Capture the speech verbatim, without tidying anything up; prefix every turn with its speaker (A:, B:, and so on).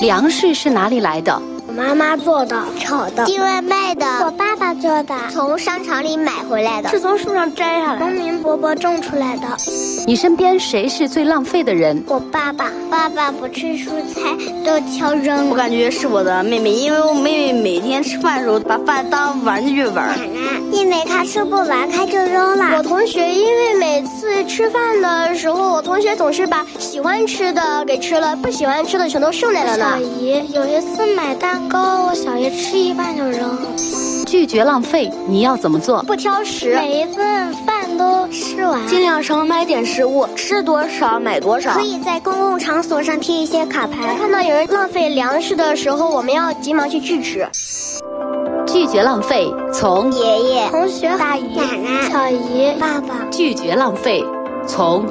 A: 粮食是哪里来的？
B: 我妈妈做的，
C: 炒的，
D: 订外卖的，
C: 我爸爸做的，
D: 从商场里买回来的，
B: 是从树上摘下来，
C: 农民伯伯种出来的。
A: 你身边谁是最浪费的人？
C: 我爸爸，爸爸不吃蔬菜都挑扔。
E: 我感觉是我的妹妹，因为我妹妹每天吃饭的时候把饭当玩具玩。
C: 奶奶，因为她吃不完，她就扔了。
B: 我同学因为每次吃饭的时候，我同学总是把喜欢吃的给吃了，不喜欢吃的全都剩下了呢。
C: 小姨有一次买蛋糕，我小姨吃一半就扔了。
A: 拒绝浪费，你要怎么做？
B: 不挑食，
C: 每一顿饭都吃完，
B: 尽量少买点食物，吃多少买多少。
C: 可以在公共场所上贴一些卡牌，
B: 看到有人浪费粮食的时候，我们要急忙去制止。
A: 拒绝浪费，从
D: 爷爷、
C: 同学、
B: 大姨、
C: 奶奶、
B: 小姨、
C: 爸爸。
A: 拒绝浪费，从